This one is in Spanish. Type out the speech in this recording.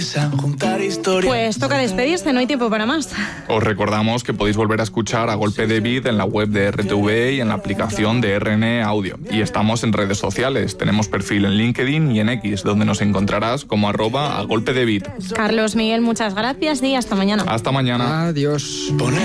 Pues toca despedirse, no hay tiempo para más. Os recordamos que podéis volver a escuchar A Golpe de Beat en la web de RTV y en la aplicación de RN Audio. Y estamos en redes sociales. Tenemos perfil en LinkedIn y en X, donde nos encontrarás como @agolpedebeat. Carlos, Miguel, muchas gracias y hasta mañana. Hasta mañana. Adiós.